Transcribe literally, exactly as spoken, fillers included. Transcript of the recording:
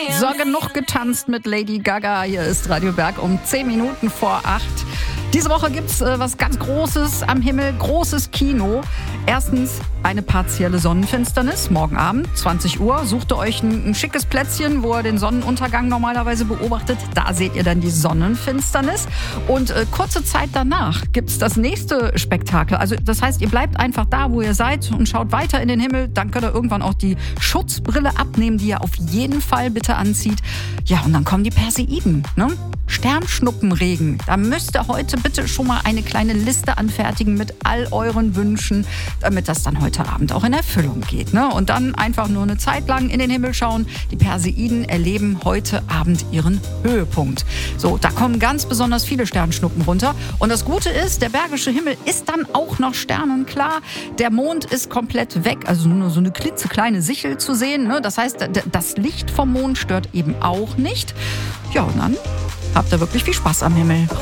So, genug getanzt mit Lady Gaga. Hier ist Radio Berg um zehn Minuten vor acht. Diese Woche gibt's äh, was ganz Großes am Himmel, großes Kino. Erstens eine partielle Sonnenfinsternis, morgen Abend, zwanzig Uhr. Sucht ihr euch ein, ein schickes Plätzchen, wo ihr den Sonnenuntergang normalerweise beobachtet. Da seht ihr dann die Sonnenfinsternis. Und äh, kurze Zeit danach gibt's das nächste Spektakel. Also das heißt, ihr bleibt einfach da, wo ihr seid und schaut weiter in den Himmel. Dann könnt ihr irgendwann auch die Schutzbrille abnehmen, die ihr auf jeden Fall bitte anzieht. Ja, und dann kommen die Perseiden, ne? Sternschnuppenregen. Da müsst ihr heute bitte schon mal eine kleine Liste anfertigen mit all euren Wünschen, damit das dann heute Abend auch in Erfüllung geht, ne? Und dann einfach nur eine Zeit lang in den Himmel schauen. Die Perseiden erleben heute Abend ihren Höhepunkt. So, da kommen ganz besonders viele Sternschnuppen runter. Und das Gute ist, der bergische Himmel ist dann auch noch sternenklar. Der Mond ist komplett weg, also nur so eine klitzekleine Sichel zu sehen, ne? Das heißt, das Licht vom Mond stört eben auch nicht. Ja, und dann habt ihr wirklich viel Spaß am Himmel.